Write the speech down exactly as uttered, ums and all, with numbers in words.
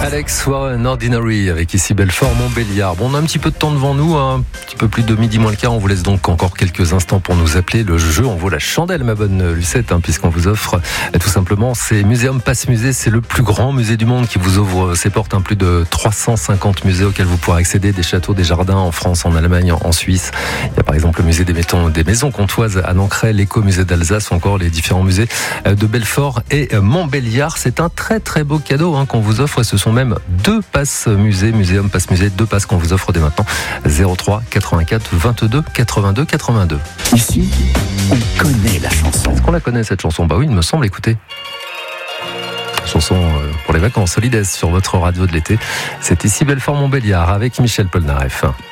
Alex Warren, Ordinary, avec ici Belfort, Montbéliard. Bon, on a un petit peu de temps devant nous, hein, un petit peu plus de midi moins le quart. On vous laisse donc encore quelques instants pour nous appeler. Le jeu en vaut la chandelle, ma bonne Lucette, hein, puisqu'on vous offre euh, tout simplement, c'est Muséum Pass Musée. C'est le plus grand musée du monde qui vous ouvre ses portes. Hein, plus de trois cent cinquante musées auxquels vous pourrez accéder, des châteaux, des jardins en France, en Allemagne, en Suisse. Il y a par exemple le musée des, métons, des maisons comtoises à Nancray, l'éco-musée d'Alsace, ou encore les différents musées de Belfort et Montbéliard. C'est un très très beau cadeau hein, qu'on vous offre. Ce sont même deux passes musée, Muséum Pass Musée, deux passes qu'on vous offre dès maintenant. zéro trois quatre-vingt-quatre vingt-deux quatre-vingt-deux quatre-vingt-deux. Ici, on connaît la chanson. Est-ce qu'on la connaît cette chanson? Bah oui, il me semble, écoutez. Chanson pour les vacances, Solides sur votre radio de l'été. C'est ici Belfort Montbéliard avec Michel Polnareff.